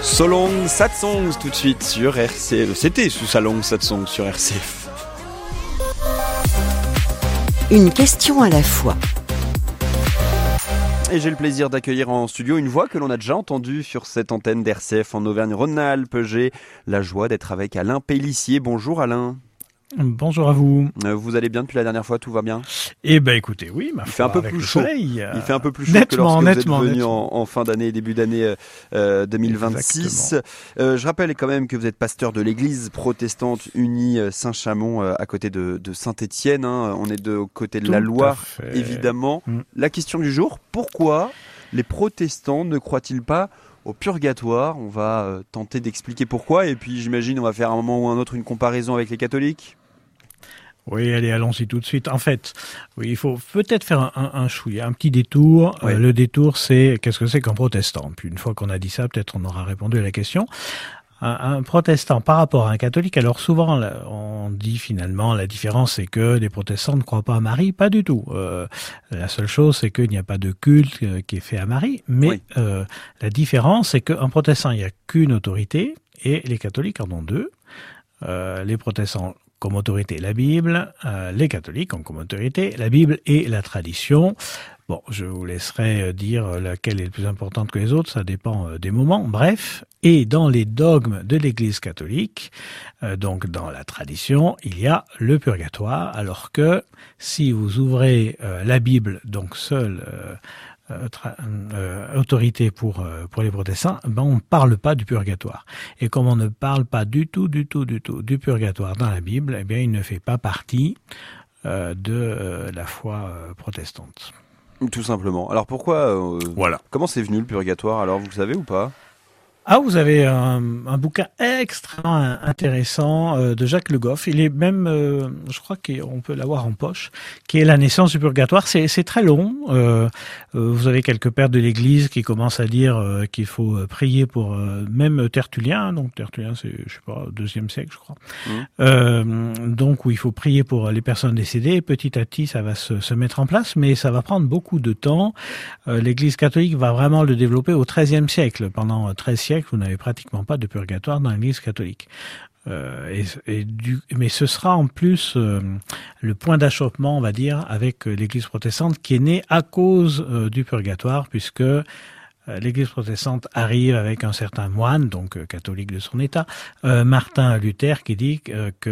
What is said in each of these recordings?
Solong Satsongs tout de suite sur RCF. C'était sous Solong Satsongs sur RCF. Une question à la fois. Et j'ai le plaisir d'accueillir en studio une voix que l'on a déjà entendue sur cette antenne d'RCF en Auvergne-Rhône-Alpes. J'ai la joie d'être avec Alain Pélissier. Bonjour Alain. Bonjour à vous. Vous allez bien depuis la dernière fois, tout va bien? Eh ben écoutez, oui, il fait un peu plus chaud. Soleil, il fait un peu plus chaud que lorsque vous êtes venu en fin d'année, début d'année 2026. Je rappelle quand même que vous êtes pasteur de l'église protestante unie Saint-Chamond à côté de Saint-Étienne. On est de côté de la Loire, évidemment. La question du jour, pourquoi les protestants ne croient-ils pas au purgatoire? On va tenter d'expliquer pourquoi, et puis j'imagine on va faire à un moment ou un autre une comparaison avec les catholiques. Oui, allez, allons-y tout de suite. En fait, oui, il faut peut-être faire un chouïa, un petit détour. Ouais. Le détour, c'est qu'est-ce que c'est qu'un protestant? Puis une fois qu'on a dit ça, peut-être on aura répondu à la question. Un protestant par rapport à un catholique, alors souvent on dit finalement la différence c'est que les protestants ne croient pas à Marie, pas du tout. La seule chose c'est qu'il n'y a pas de culte qui est fait à Marie, mais oui. La différence c'est qu'un protestant il n'y a qu'une autorité et les catholiques en ont deux. Les protestants comme autorité la Bible, les catholiques ont comme autorité la Bible et la tradition. Bon, je vous laisserai dire laquelle est la plus importante que les autres, ça dépend des moments. Bref, et dans les dogmes de l'Église catholique, donc dans la tradition, il y a le purgatoire, alors que si vous ouvrez la Bible, donc seule autorité pour les protestants, ben on ne parle pas du purgatoire. Et comme on ne parle pas du tout du purgatoire dans la Bible, eh bien il ne fait pas partie de la foi protestante. Tout simplement. Alors pourquoi Voilà. Comment c'est venu le purgatoire, alors vous le savez ou pas? Ah, vous avez un bouquin extrêmement intéressant de Jacques Le Goff. Il est même, je crois qu'on peut l'avoir en poche, qui est La naissance du purgatoire. C'est très long. Vous avez quelques pères de l'Église qui commencent à dire qu'il faut prier pour même Tertullien. Donc Tertullien, c'est je sais pas, 2e siècle, je crois. Donc où il faut prier pour les personnes décédées. Et petit à petit, ça va se mettre en place, mais ça va prendre beaucoup de temps. L'Église catholique va vraiment le développer au XIIIe siècle. Pendant 13 siècles, vous n'avez pratiquement pas de purgatoire dans l'Église catholique. Mais ce sera en plus le point d'achoppement, on va dire, avec l'Église protestante qui est née à cause du purgatoire, puisque l'Église protestante arrive avec un certain moine, donc catholique de son état, Martin Luther, qui dit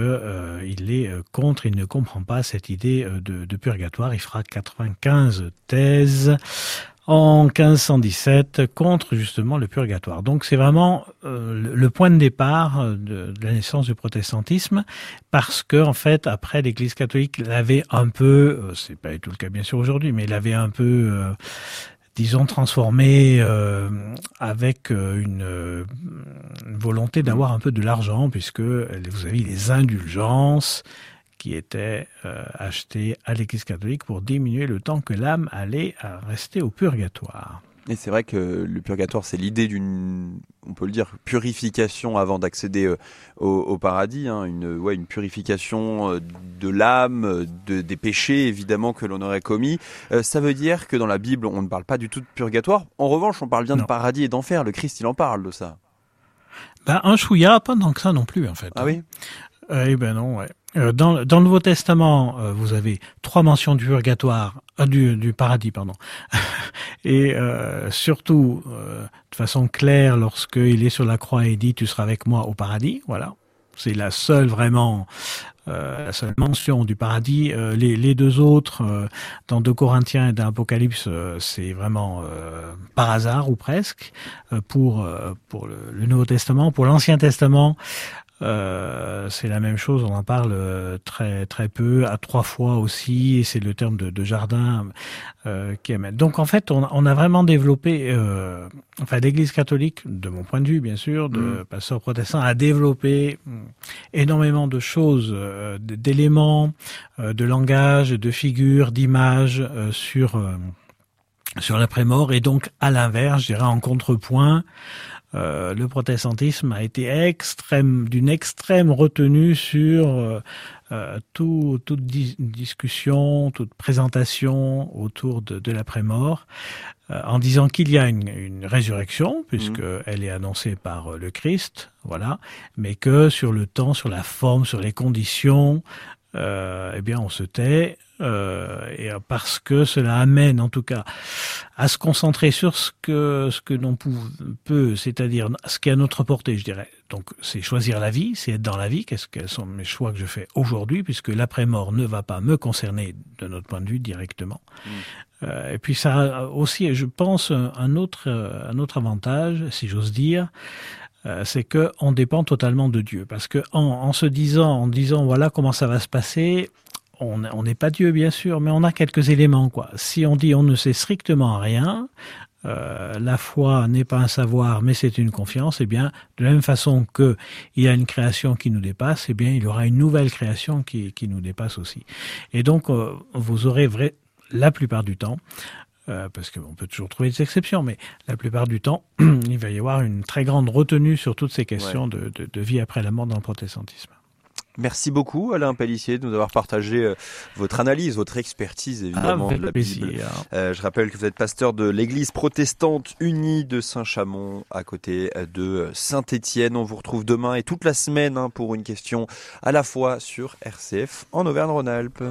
il est contre, il ne comprend pas cette idée de purgatoire. Il fera 95 thèses en 1517 contre justement le purgatoire. Donc c'est vraiment le point de départ de la naissance du protestantisme, parce que en fait après l'Église catholique l'avait un peu, c'est pas du tout le cas bien sûr aujourd'hui, mais l'avait un peu disons transformé avec une volonté d'avoir un peu de l'argent, puisque vous avez les indulgences qui étaient achetées à l'Église catholique pour diminuer le temps que l'âme allait rester au purgatoire. Et c'est vrai que le purgatoire, c'est l'idée d'une, on peut le dire, purification avant d'accéder au paradis, une purification de l'âme, des péchés évidemment que l'on aurait commis. Ça veut dire que dans la Bible, on ne parle pas du tout de purgatoire. En revanche, on parle bien de paradis et d'enfer. Le Christ, il en parle de ça. Ben, un chouïa, pas tant que ça non plus en fait. Ah oui? Eh ben non, ouais. Dans le Nouveau Testament, vous avez 3 mentions du purgatoire, du paradis, pardon. Et surtout, de façon claire, lorsqu'il est sur la croix et dit « Tu seras avec moi au paradis », voilà. C'est la seule vraiment, la seule mention du paradis. Les deux autres, dans 2 Corinthiens et dans Apocalypse, c'est vraiment par hasard ou presque. Pour le Nouveau Testament, pour l'Ancien Testament, c'est la même chose, on en parle très très peu, à 3 fois aussi, et c'est le terme de jardin qui émet. Donc en fait, on a vraiment développé, l'Église catholique, de mon point de vue bien sûr, de pasteur protestant, a développé énormément de choses, d'éléments, de langage, de figures, d'images sur l'après-mort, et donc à l'inverse, je dirais en contrepoint, le protestantisme a été d'une extrême retenue sur toute discussion, toute présentation autour de l'après-mort, en disant qu'il y a une résurrection, puisque elle est annoncée par le Christ, voilà, mais que sur le temps, sur la forme, sur les conditions, eh bien, on se tait, et parce que cela amène, en tout cas, à se concentrer sur ce que l'on peut, c'est-à-dire ce qui est à notre portée, je dirais. Donc, c'est choisir la vie, c'est être dans la vie. Quels sont mes choix que je fais aujourd'hui, puisque l'après-mort ne va pas me concerner de notre point de vue directement. Et puis, ça a aussi, je pense, un autre avantage, si j'ose dire. C'est que on dépend totalement de Dieu, parce que en disant voilà comment ça va se passer, on n'est pas Dieu bien sûr, mais on a quelques éléments quoi. Si on dit on ne sait strictement rien, la foi n'est pas un savoir, mais c'est une confiance. Eh bien, de la même façon que il y a une création qui nous dépasse, eh bien il y aura une nouvelle création qui nous dépasse aussi. Et donc vous aurez la plupart du temps. Parce qu'on peut toujours trouver des exceptions, mais la plupart du temps, il va y avoir une très grande retenue sur toutes ces questions de vie après la mort dans le protestantisme. Merci beaucoup Alain Pellissier de nous avoir partagé votre analyse, votre expertise évidemment de la Bible. Je rappelle que vous êtes pasteur de l'église protestante unie de Saint-Chamond à côté de Saint-Étienne. On vous retrouve demain et toute la semaine pour une question à la fois sur RCF en Auvergne-Rhône-Alpes.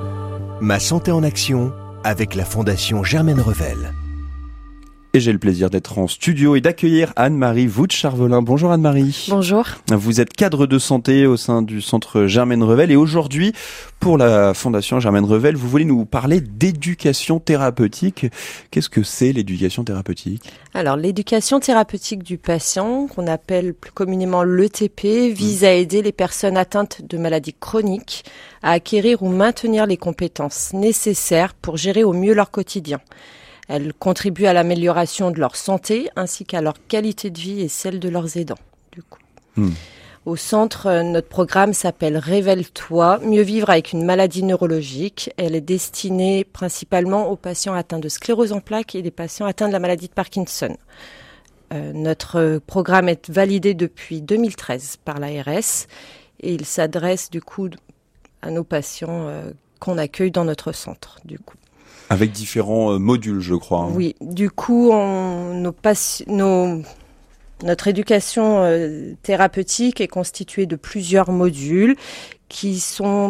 Ma santé en action avec la Fondation Germaine Revel. Et j'ai le plaisir d'être en studio et d'accueillir Anne-Marie Vout-Charvelin. Bonjour Anne-Marie. Bonjour. Vous êtes cadre de santé au sein du centre Germaine Revel et aujourd'hui, pour la Fondation Germaine Revel, vous voulez nous parler d'éducation thérapeutique. Qu'est-ce que c'est l'éducation thérapeutique ? Alors, l'éducation thérapeutique du patient, qu'on appelle plus communément l'ETP, vise à aider les personnes atteintes de maladies chroniques à acquérir ou maintenir les compétences nécessaires pour gérer au mieux leur quotidien. Elle contribue à l'amélioration de leur santé ainsi qu'à leur qualité de vie et celle de leurs aidants. Du coup. Au centre, notre programme s'appelle Révèle-toi, mieux vivre avec une maladie neurologique. Elle est destinée principalement aux patients atteints de sclérose en plaques et des patients atteints de la maladie de Parkinson. Notre programme est validé depuis 2013 par l'ARS et il s'adresse du coup à nos patients qu'on accueille dans notre centre. Du coup. Avec différents modules, je crois. Oui, du coup, notre éducation thérapeutique est constituée de plusieurs modules qui sont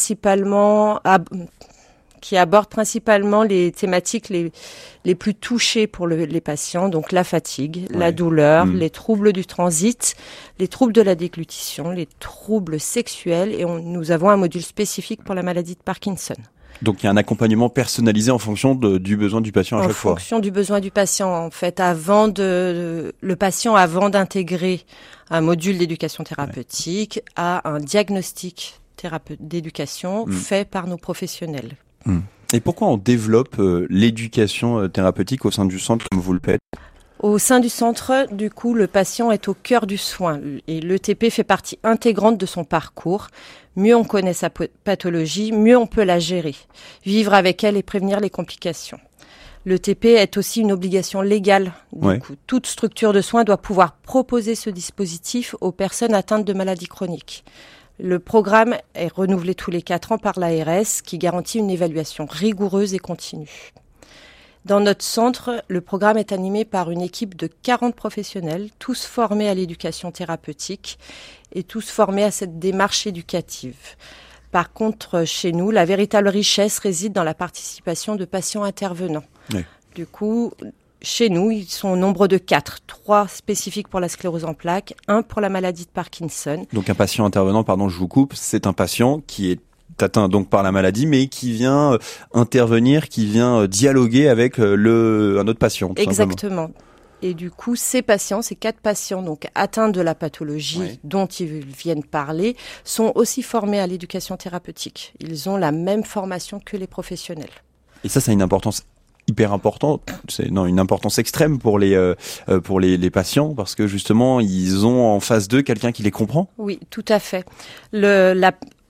qui abordent principalement les thématiques les plus touchées pour les patients, donc la fatigue, la douleur, les troubles du transit, les troubles de la déglutition, les troubles sexuels, et nous avons un module spécifique pour la maladie de Parkinson. Donc il y a un accompagnement personnalisé en fonction du besoin du patient à chaque fois. En fonction du besoin du patient, en fait, le patient avant d'intégrer un module d'éducation thérapeutique a un diagnostic d'éducation fait par nos professionnels. Et pourquoi on développe l'éducation thérapeutique au sein du centre comme vous le faites ? Au sein du centre, du coup, le patient est au cœur du soin et l'ETP fait partie intégrante de son parcours. Mieux on connaît sa pathologie, mieux on peut la gérer, vivre avec elle et prévenir les complications. L'ETP est aussi une obligation légale. Du coup, toute structure de soins doit pouvoir proposer ce dispositif aux personnes atteintes de maladies chroniques. Le programme est renouvelé tous les 4 ans par l'ARS qui garantit une évaluation rigoureuse et continue. Dans notre centre, le programme est animé par une équipe de 40 professionnels, tous formés à l'éducation thérapeutique et tous formés à cette démarche éducative. Par contre, chez nous, la véritable richesse réside dans la participation de patients intervenants. Du coup, chez nous, ils sont au nombre de 4. 3 spécifiques pour la sclérose en plaques, 1 pour la maladie de Parkinson. Donc un patient intervenant, pardon, je vous coupe, c'est un patient qui est atteint donc par la maladie, mais qui vient intervenir, qui vient dialoguer avec un autre patient. Exactement. Et du coup, ces 4 patients donc atteints de la pathologie dont ils viennent parler, sont aussi formés à l'éducation thérapeutique. Ils ont la même formation que les professionnels. Et ça a une importance hyper importante, une importance extrême pour les patients, parce que justement, ils ont en face d'eux quelqu'un qui les comprend. Oui, tout à fait.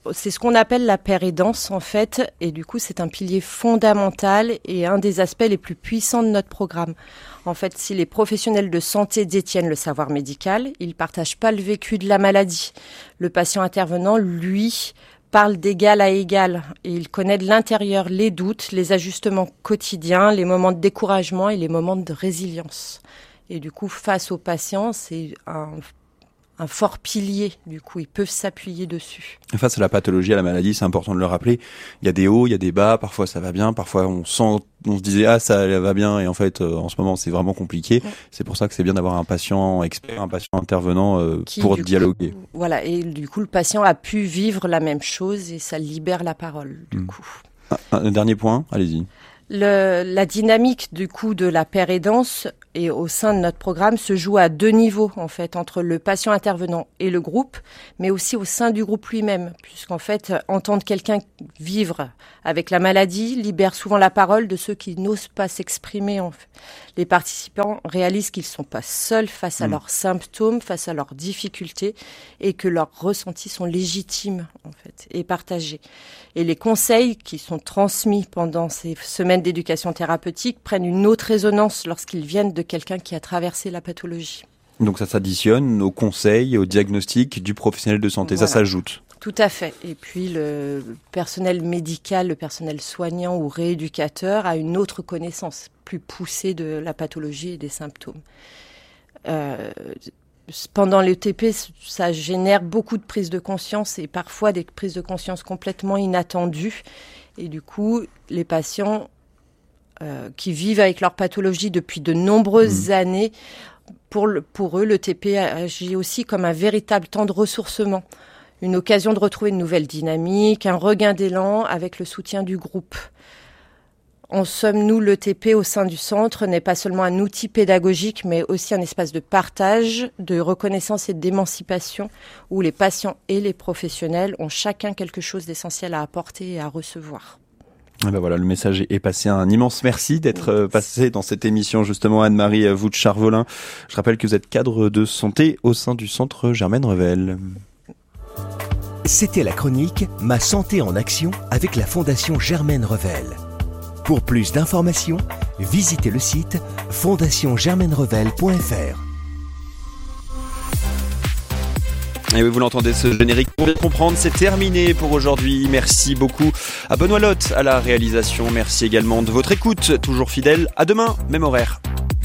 C'est ce qu'on appelle la pérédance en fait, et du coup c'est un pilier fondamental et un des aspects les plus puissants de notre programme. En fait, si les professionnels de santé détiennent le savoir médical, ils ne partagent pas le vécu de la maladie. Le patient intervenant, lui, parle d'égal à égal et il connaît de l'intérieur les doutes, les ajustements quotidiens, les moments de découragement et les moments de résilience. Et du coup, face aux patients, c'est un fort pilier, du coup, ils peuvent s'appuyer dessus. Face à la pathologie, à la maladie, c'est important de le rappeler. Il y a des hauts, il y a des bas, parfois ça va bien, parfois on se disait ça va bien et en fait en ce moment c'est vraiment compliqué. C'est pour ça que c'est bien d'avoir un patient expert, un patient intervenant pour dialoguer. Voilà, et du coup le patient a pu vivre la même chose et ça libère la parole du coup. Un dernier point, allez-y. La dynamique du coup de la pérédance et au sein de notre programme se joue à 2 niveaux en fait, entre le patient intervenant et le groupe, mais aussi au sein du groupe lui-même, puisqu'en fait entendre quelqu'un vivre avec la maladie libère souvent la parole de ceux qui n'osent pas s'exprimer. En fait. Les participants réalisent qu'ils ne sont pas seuls face à leurs symptômes, face à leurs difficultés, et que leurs ressentis sont légitimes en fait et partagés. Et les conseils qui sont transmis pendant ces semaines d'éducation thérapeutique prennent une autre résonance lorsqu'ils viennent de quelqu'un qui a traversé la pathologie. Donc ça s'additionne aux conseils, aux diagnostics du professionnel de santé, voilà. Ça s'ajoute. Tout à fait. Et puis le personnel médical, le personnel soignant ou rééducateur a une autre connaissance plus poussée de la pathologie et des symptômes. Pendant l'ETP, ça génère beaucoup de prises de conscience et parfois des prises de conscience complètement inattendues. Et du coup, les patients qui vivent avec leur pathologie depuis de nombreuses années, pour eux, l'ETP agit aussi comme un véritable temps de ressourcement, une occasion de retrouver une nouvelle dynamique, un regain d'élan avec le soutien du groupe. En somme, nous, l'ETP au sein du centre n'est pas seulement un outil pédagogique, mais aussi un espace de partage, de reconnaissance et d'émancipation, où les patients et les professionnels ont chacun quelque chose d'essentiel à apporter et à recevoir. Et ben voilà, le message est passé. Un immense merci d'être passé dans cette émission, justement, Anne-Marie Vouch-Charvolin. Je rappelle que vous êtes cadre de santé au sein du centre Germaine Revel. C'était la chronique Ma santé en action avec la Fondation Germaine Revel. Pour plus d'informations, visitez le site fondationgermainerevel.fr. Et oui, vous l'entendez, ce générique pour bien comprendre, c'est terminé pour aujourd'hui. Merci beaucoup à Benoît Lotte à la réalisation. Merci également de votre écoute, toujours fidèle. À demain, même horaire.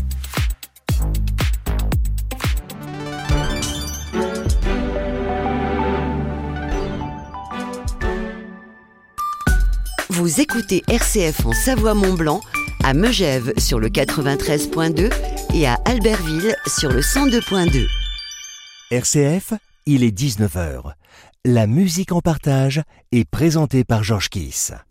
Vous écoutez RCF en Savoie-Mont-Blanc, à Megève sur le 93.2 et à Albertville sur le 102.2. RCF, il est 19h. La musique en partage est présentée par Georges Kiss.